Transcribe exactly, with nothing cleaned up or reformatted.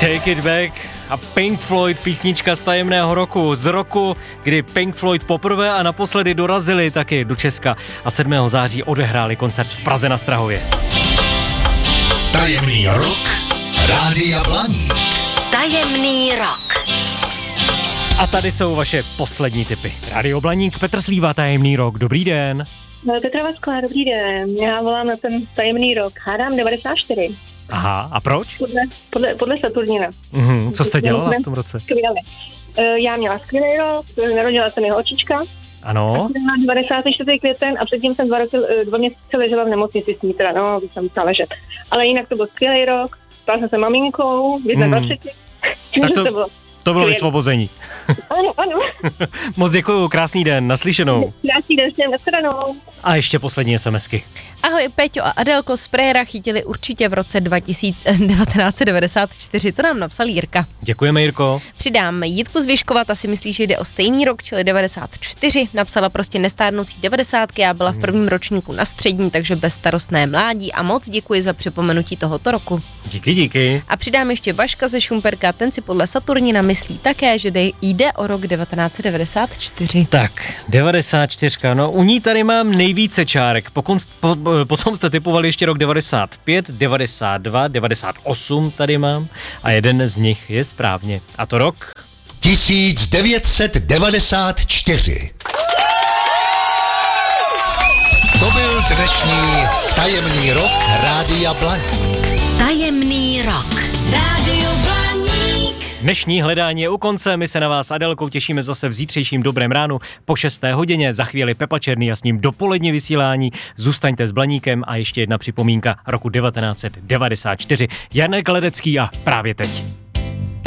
Take It Back a Pink Floyd, písnička z tajemného roku, z roku, kdy Pink Floyd poprvé a naposledy dorazili taky do Česka a sedmého září odehráli koncert v Praze na Strahově. Tajemný rok Rádia Blaník. Tajemný rok. A tady jsou vaše poslední tipy. Rádio Blaník, Petr Slíva, Tajemný rok, dobrý den. Petra Vasková, dobrý den. Já volám na ten tajemný rok. Hádám devadesát čtyři. Aha, a proč? Podle, podle, podle Saturnina. Mhm, co jste dělala v tom roce? Skvěle. Já měla skvělý rok, narodila se mi holčička. Ano. devadesátý čtvrtý květen a předtím jsem dva, roky, dva měsíce ležela v nemocnici s ní, teda, no, jsem musela ležet. Ale jinak to byl skvělý rok, stala jsem se maminkou, vy jsme hmm. dva třetí. Tak to, to bylo, to bylo vysvobození. Ano, ano. Moc děkuju, krásný den, naslyšenou. Krásný den, jsem nashledanou. A ještě poslední SMSky. Ahoj, Peťo a Adelko, z Prejera chytili určitě v roce devatenáct set devadesát čtyři, to nám napsal Jirka. Děkujeme, Jirko. Přidám Jitku z Vyškova, ta si myslí, že jde o stejný rok, čili devadesát čtyři, napsala prostě nestárnoucí devadesátky, já byla v prvním ročníku na střední, takže bezstarostné mládí a moc děkuji za připomenutí tohoto roku. Díky, díky. A přidám ještě Vaška ze Šumperka, ten si podle Saturnina myslí také, že jde o rok devatenáct set devadesát čtyři. Tak, devadesát čtyři, no u ní tady mám nejvíce čárek, Pokud, po, potom jste typovali ještě rok devadesát pět, devadesát dva, devadesát osm tady mám a jeden z nich je správně. A to rok? tisíc devět set devadesát čtyři. To byl dnešní tajemný rok Rádia Blaník. Tajemný rok. Rádio Blaník. Dnešní hledání je u konce, my se na vás s Adelkou těšíme zase v zítřejším dobrém ránu po šesté hodině, za chvíli Pepa Černý a s ním dopolední vysílání. Zůstaňte s Blaníkem a ještě jedna připomínka roku devatenáct set devadesát čtyři. Janek Ledecký a právě teď.